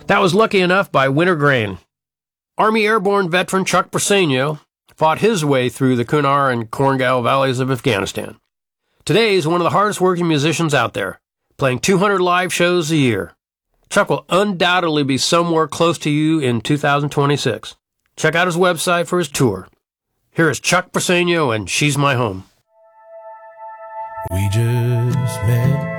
That was Lucky Enough by Winter Grain. Army Airborne veteran Chuck Briseño fought his way through the Kunar and Korengal valleys of Afghanistan. Today he's one of the hardest working musicians out there, playing 200 live shows a year. Chuck will undoubtedly be somewhere close to you in 2026. Check out his website for his tour. Here is Chuck Briseño and She's My Home. We just met